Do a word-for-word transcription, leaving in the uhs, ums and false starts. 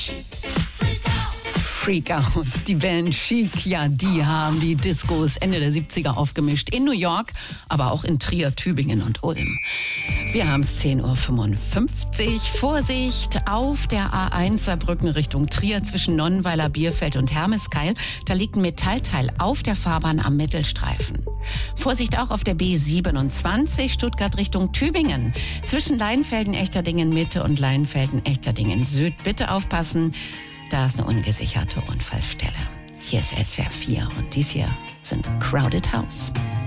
Freak Out, die Band Chic, ja, die haben die Discos Ende der siebziger aufgemischt. In New York, aber auch in Trier, Tübingen und Ulm. Wir haben es zehn Uhr fünfundfünfzig. Vorsicht auf der A eins Saarbrücken Richtung Trier zwischen Nonnenweiler, Bierfeld und Hermeskeil. Da liegt ein Metallteil auf der Fahrbahn am Mittelstreifen. Vorsicht auch auf der B siebenundzwanzig Stuttgart Richtung Tübingen. Zwischen Leinfelden, Echterdingen Mitte und Leinfelden, Echterdingen Süd. Bitte aufpassen. Da ist eine ungesicherte Unfallstelle. Hier ist S W R vier und dies hier sind Crowded House.